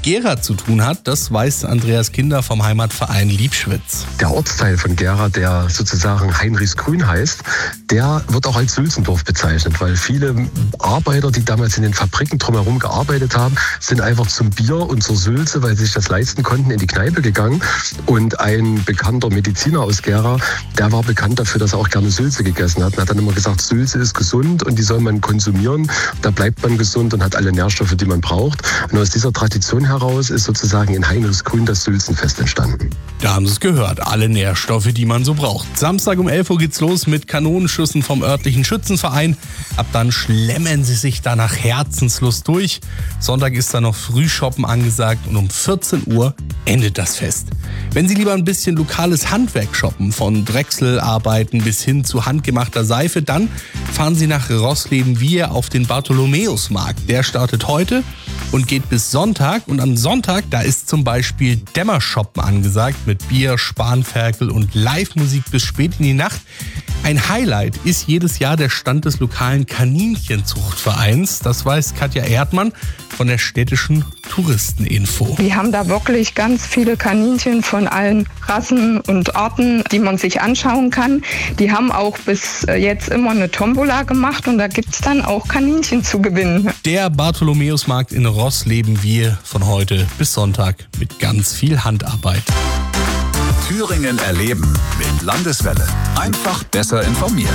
Gera zu tun hat, das weiß Andreas Kinder vom Heimatverein Liebschwitz. Der Ortsteil von Gera, der sozusagen Heinrichsgrün heißt, der wird auch als Sülzendorf bezeichnet, weil viele Arbeiter, die damals in den Fabriken drumherum gearbeitet haben, sind einfach zum Bier und zur Sülze, weil sie sich das leisten konnten, in die Kneipe gegangen. Und ein bekannter Mediziner aus Gera, der war bekannt dafür, dass er auch gerne Sülze gegessen hat. Und hat dann immer gesagt, Sülze ist gesund und die soll man konsumieren. Da bleibt man gesund und hat alle Nährstoffe, die man braucht. Und aus dieser Tradition heraus ist sozusagen in Heinrichsgrün das Sülzenfest entstanden. Da haben Sie es gehört, alle Nährstoffe, die man so braucht. Samstag um 11 Uhr geht's los mit Kanonenschüssen vom örtlichen Schützenverein. Ab dann schlemmen Sie sich da nach Herzenslust durch. Sonntag ist da noch Frühshoppen angesagt und um 14 Uhr endet das Fest. Wenn Sie lieber ein bisschen lokales Handwerk shoppen, von Drechselarbeiten bis hin zu handgemachter Seife, dann fahren Sie nach Roßleben-Wiehe auf den Bartholomäusmarkt. Der startet heute und geht bis Sonntag. Und am Sonntag, da ist zum Beispiel Dämmershoppen angesagt mit Bier, Spanferkel und Live-Musik bis spät in die Nacht. Ein Highlight ist jedes Jahr der Stand des lokalen Kaninchenzuchtvereins. Das weiß Katja Erdmann von der städtischen Touristeninfo. Wir haben da wirklich ganz viele Kaninchen von allen Rassen und Arten, die man sich anschauen kann. Die haben auch bis jetzt immer eine Tombola gemacht und da gibt es dann auch Kaninchen zu gewinnen. Der Bartholomäusmarkt in Roßleben-Wiehe von heute bis Sonntag mit ganz viel Handarbeit. Thüringen erleben mit Landeswelle. Einfach besser informiert.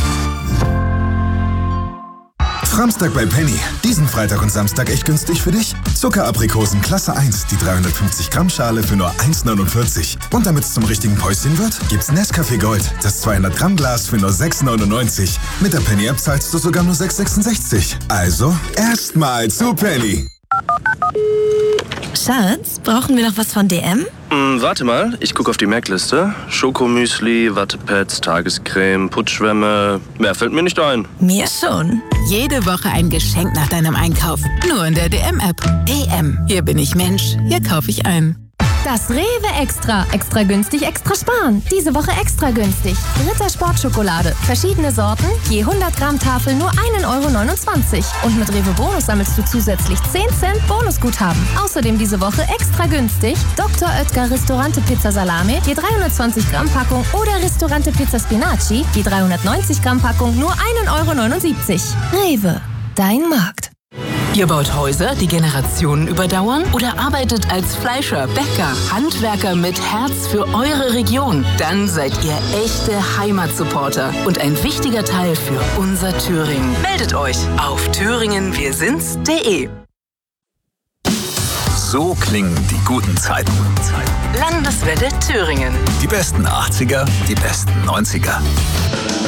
Samstag bei Penny. Diesen Freitag und Samstag echt günstig für dich? Zuckeraprikosen Klasse 1, die 350 Gramm Schale für nur 1,49. Und damit es zum richtigen Päuschen wird, gibt's Nescafé Gold, das 200 Gramm Glas für nur 6,99. Mit der Penny App zahlst du sogar nur 6,66. Also erstmal zu Penny. Schatz, brauchen wir noch was von DM? Warte mal, ich gucke auf die Merkliste. Schokomüsli, Wattepads, Tagescreme, Putzschwämme. Mehr fällt mir nicht ein. Mir schon. Jede Woche ein Geschenk nach deinem Einkauf. Nur in der DM-App. DM. Hier bin ich Mensch. Hier kaufe ich ein. Das Rewe Extra. Extra günstig, extra sparen. Diese Woche extra günstig. Ritter Sportschokolade. Verschiedene Sorten, je 100 Gramm Tafel nur 1,29 €. Und mit Rewe Bonus sammelst du zusätzlich 10 Cent Bonusguthaben. Außerdem diese Woche extra günstig Dr. Oetker Ristorante Pizza Salame, je 320 Gramm Packung oder Ristorante Pizza Spinaci, je 390 Gramm Packung nur 1,79 €. Rewe, dein Markt. Ihr baut Häuser, die Generationen überdauern? Oder arbeitet als Fleischer, Bäcker, Handwerker mit Herz für eure Region? Dann seid ihr echte Heimatsupporter und ein wichtiger Teil für unser Thüringen. Meldet euch auf thüringenwirsinds.de. So klingen die guten Zeiten. Landeswelle Thüringen. Die besten 80er, die besten 90er.